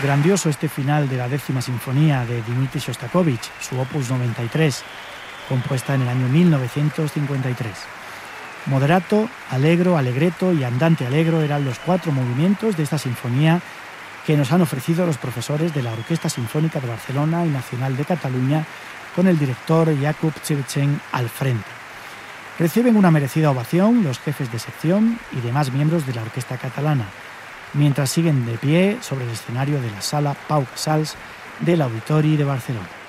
Grandioso este final de la 10ª Sinfonía de Dmitri Shostakovich, su opus 93, compuesta en el año 1953. Moderato, allegro, allegretto y andante allegro eran los 4 movimientos de esta sinfonía que nos han ofrecido los profesores de la Orquesta Sinfónica de Barcelona y Nacional de Cataluña, con el director Jakub Cevchen al frente. Reciben una merecida ovación los jefes de sección y demás miembros de la orquesta catalana, mientras siguen de pie sobre el escenario de la Sala Pau Casals del Auditori de Barcelona.